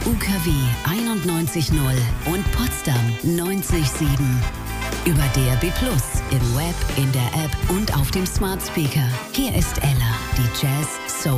UKW 91.0 und Potsdam 90.7. Über DAB+, im Web, in der App und auf dem Smart Speaker. Hier ist Ella, die Jazz, Soul